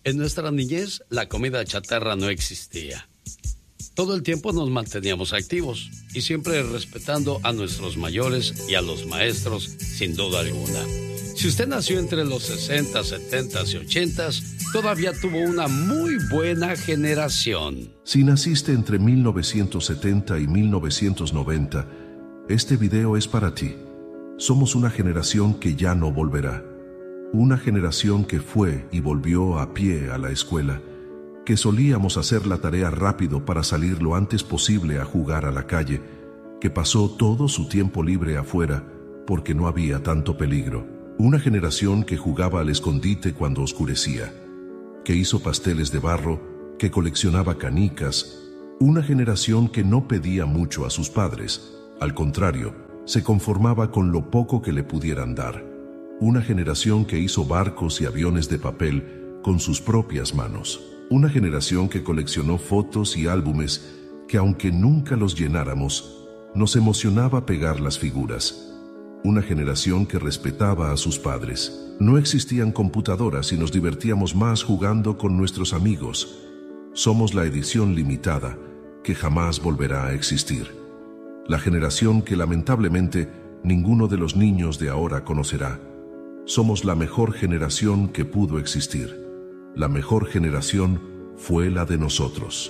En nuestra niñez, la comida chatarra no existía. Todo el tiempo nos manteníamos activos y siempre respetando a nuestros mayores y a los maestros, sin duda alguna. Si usted nació entre los 60, 70 y 80, todavía tuvo una muy buena generación. Si naciste entre 1970 y 1990, este video es para ti. Somos una generación que ya no volverá. Una generación que fue y volvió a pie a la escuela, que solíamos hacer la tarea rápido para salir lo antes posible a jugar a la calle, que pasó todo su tiempo libre afuera porque no había tanto peligro. Una generación que jugaba al escondite cuando oscurecía, que hizo pasteles de barro, que coleccionaba canicas. Una generación que no pedía mucho a sus padres, al contrario, se conformaba con lo poco que le pudieran dar. Una generación que hizo barcos y aviones de papel con sus propias manos. Una generación que coleccionó fotos y álbumes que, aunque nunca los llenáramos, nos emocionaba pegar las figuras. Una generación que respetaba a sus padres. No existían computadoras y nos divertíamos más jugando con nuestros amigos. Somos la edición limitada que jamás volverá a existir. La generación que lamentablemente ninguno de los niños de ahora conocerá. Somos la mejor generación que pudo existir. La mejor generación fue la de nosotros.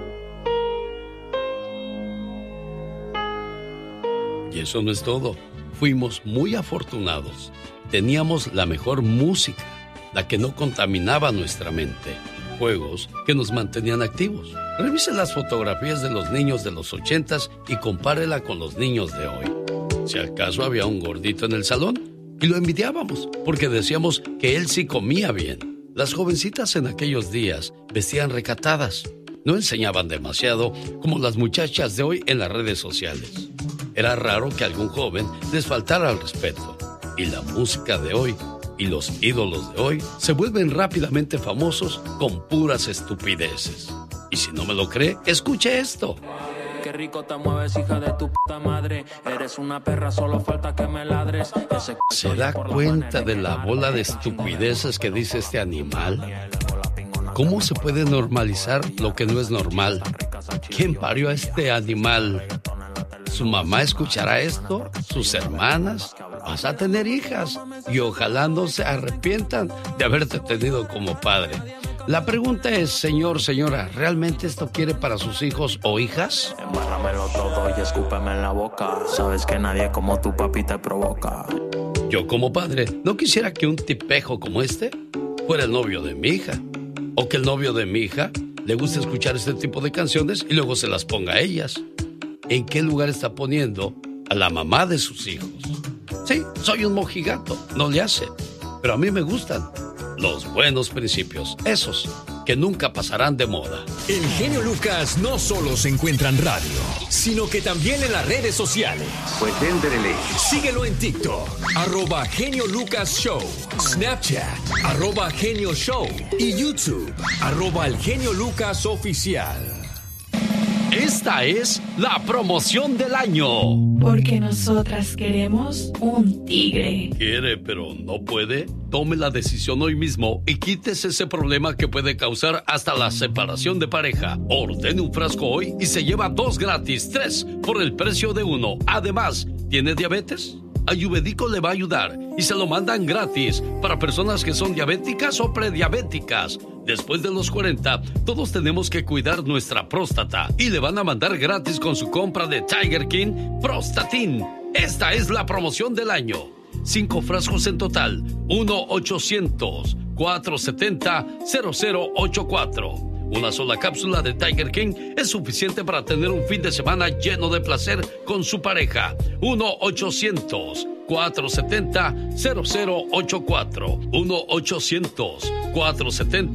Y eso no es todo. Fuimos muy afortunados. Teníamos la mejor música, la que no contaminaba nuestra mente. Juegos que nos mantenían activos. Revise las fotografías de los niños de los 80s y compárela con los niños de hoy. Si acaso había un gordito en el salón y lo envidiábamos porque decíamos que él sí comía bien. Las jovencitas en aquellos días vestían recatadas. No enseñaban demasiado como las muchachas de hoy en las redes sociales. Era raro que algún joven les faltara al respeto. Y la música de hoy y los ídolos de hoy se vuelven rápidamente famosos con puras estupideces. Y si no me lo cree, escuche esto. Qué rico te mueves, hija de tu puta madre. Eres una perra, solo falta que me ladres. ¿Se da cuenta de la bola de estupideces que dice este animal? ¿Cómo se puede normalizar lo que no es normal? ¿Quién parió a este animal? ¿Su mamá escuchará esto? ¿Sus hermanas? Vas a tener hijas y ojalá no se arrepientan de haberte tenido como padre. La pregunta es, señor, señora, ¿realmente esto quiere para sus hijos o hijas? Embárramelo todo y escúpeme en la boca. Sabes que nadie como tu papi te provoca. Yo como padre no quisiera que un tipejo como este fuera el novio de mi hija. O que el novio de mi hija le guste escuchar este tipo de canciones y luego se las ponga a ellas. ¿En qué lugar está poniendo a la mamá de sus hijos? Sí, soy un mojigato, no le hace. Pero a mí me gustan los buenos principios, esos que nunca pasarán de moda. El genio Lucas no solo se encuentra en radio, sino que también en las redes sociales. Pues entrele. Síguelo en TikTok, @Genio Lucas Show, Snapchat, @Genio Show y YouTube, @El Genio Lucas Oficial. Esta es la promoción del año. Porque nosotras queremos un tigre. ¿Quiere pero no puede? Tome la decisión hoy mismo y quítese ese problema que puede causar hasta la separación de pareja. Ordene un frasco hoy y se lleva 2 gratis, 3 por el precio de 1. Además, ¿tiene diabetes? Ayurvédico le va a ayudar y se lo mandan gratis para personas que son diabéticas o prediabéticas. Después de los 40, todos tenemos que cuidar nuestra próstata y le van a mandar gratis con su compra de Tiger King Prostatin. Esta es la promoción del año. 5 frascos en total. 1-800-470-0084. Una sola cápsula de Tiger King es suficiente para tener un fin de semana lleno de placer con su pareja. 1-800-470-0084.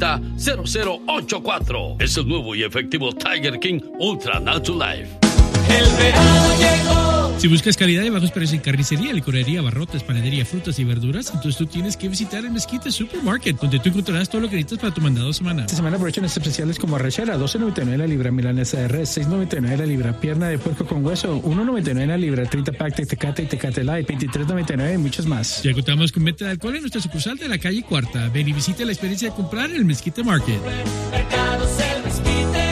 1-800-470-0084. Es el nuevo y efectivo Tiger King Ultra Natural Life. El verano llegó. Si buscas calidad y bajos precios en carnicería, licorería, abarrotes, panadería, frutas y verduras, entonces tú tienes que visitar el Mezquite Supermarket, donde tú encontrarás todo lo que necesitas para tu mandado semanal. Esta semana aprovechan especiales como arrachera, $12.99 la libra, milanesa de res, $6.99 la libra, pierna de puerco con hueso, $1.99 la libra, 30 pack de Tecate y Tecate Light, $23.99 y muchos más. Ya contamos con venta de alcohol en nuestra sucursal de la calle Cuarta. Ven y visita la experiencia de comprar en el Mezquite Market. Mercados El Mezquite.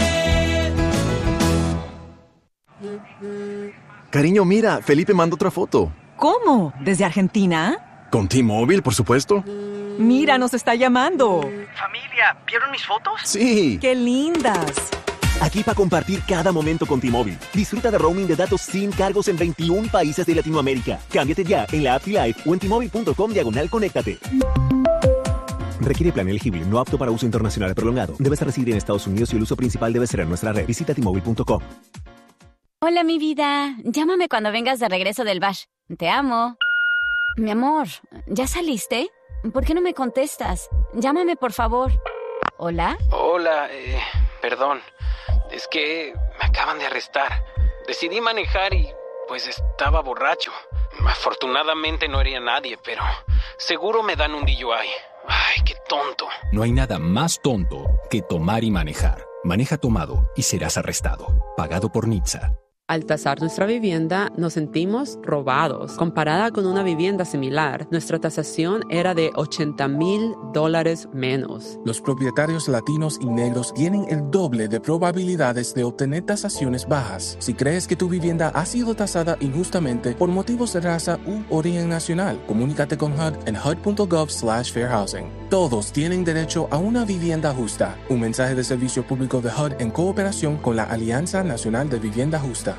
Cariño, mira, Felipe mandó otra foto. ¿Cómo? ¿Desde Argentina? Con T-Mobile, por supuesto. Mira, nos está llamando. Familia, ¿vieron mis fotos? Sí. ¡Qué lindas! Aquí para compartir cada momento con T-Mobile. Disfruta de roaming de datos sin cargos en 21 países de Latinoamérica. Cámbiate ya en la app T-Life o en T-Mobile.com/conéctate. Requiere plan elegible, no apto para uso internacional prolongado. Debes residir en Estados Unidos y el uso principal debe ser en nuestra red. Visita T-Mobile.com. Hola, mi vida. Llámame cuando vengas de regreso del bash. Te amo. Mi amor, ¿ya saliste? ¿Por qué no me contestas? Llámame, por favor. ¿Hola? Hola, perdón. Es que me acaban de arrestar. Decidí manejar y, pues, estaba borracho. Afortunadamente no hería a nadie, pero seguro me dan un DUI. Ay, qué tonto. No hay nada más tonto que tomar y manejar. Maneja tomado y serás arrestado. Pagado por NHTSA. Al tasar nuestra vivienda, nos sentimos robados. Comparada con una vivienda similar, nuestra tasación era de $80,000 menos. Los propietarios latinos y negros tienen el doble de probabilidades de obtener tasaciones bajas. Si crees que tu vivienda ha sido tasada injustamente por motivos de raza u origen nacional, comunícate con HUD en hud.gov/fairhousing. Todos tienen derecho a una vivienda justa. Un mensaje de servicio público de HUD en cooperación con la Alianza Nacional de Vivienda Justa.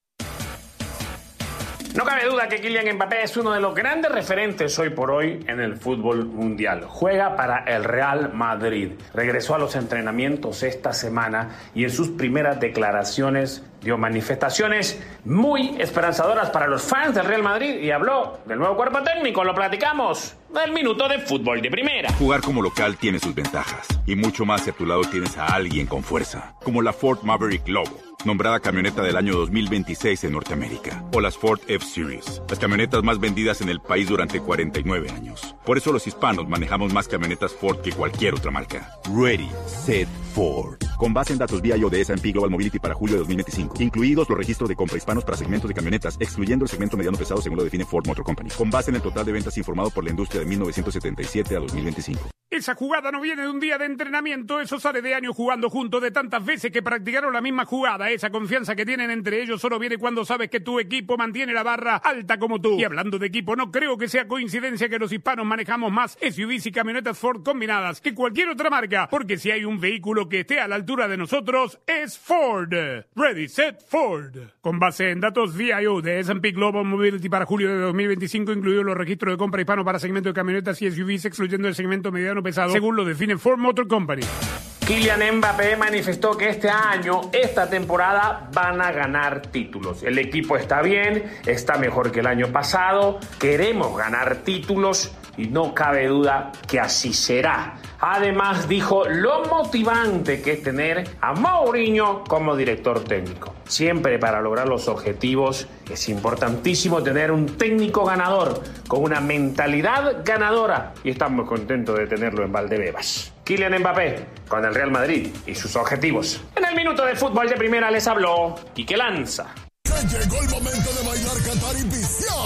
No cabe duda que Kylian Mbappé es uno de los grandes referentes hoy por hoy en el fútbol mundial. Juega para el Real Madrid. Regresó a los entrenamientos esta semana y en sus primeras declaraciones dio manifestaciones muy esperanzadoras para los fans del Real Madrid y habló del nuevo cuerpo técnico. Lo platicamos del minuto de fútbol de primera. Jugar como local tiene sus ventajas y mucho más si a tu lado tienes a alguien con fuerza, como la Ford Maverick Lobo, nombrada camioneta del año 2026 en Norteamérica, o las Ford F-Series, las camionetas más vendidas en el país durante 49 años. Por eso los hispanos manejamos más camionetas Ford que cualquier otra marca. Ready, Set, Ford. Con base en datos BIO de S&P Global Mobility para julio de 2025, incluidos los registros de compra hispanos para segmentos de camionetas, excluyendo el segmento mediano pesado según lo define Ford Motor Company, con base en el total de ventas informado por la industria de 1977 a 2025. Esa jugada no viene de un día de entrenamiento, eso sale de años jugando juntos, de tantas veces que practicaron la misma jugada. Esa confianza que tienen entre ellos solo viene cuando sabes que tu equipo mantiene la barra alta como tú. Y hablando de equipo, no creo que sea coincidencia que los hispanos manejamos más SUVs y camionetas Ford combinadas que cualquier otra marca, porque si hay un vehículo que esté a la altura de nosotros, es Ford. Ready, Set, Ford. Con base en datos VIO de S&P Global Mobility para julio de 2025, incluidos los registros de compra hispano para segmento de camionetas y SUVs, excluyendo el segmento mediano pesado, según lo define Ford Motor Company. Kylian Mbappé manifestó que este año, esta temporada, van a ganar títulos. El equipo está bien, está mejor que el año pasado, queremos ganar títulos y no cabe duda que así será. Además dijo lo motivante que es tener a Mourinho como director técnico. Siempre para lograr los objetivos es importantísimo tener un técnico ganador, con una mentalidad ganadora, y estamos contentos de tenerlo en Valdebebas. Kylian Mbappé con el Real Madrid y sus objetivos. En el minuto de fútbol de primera les habló Quique Lanza. Llegó el momento de bailar, cantar y viciar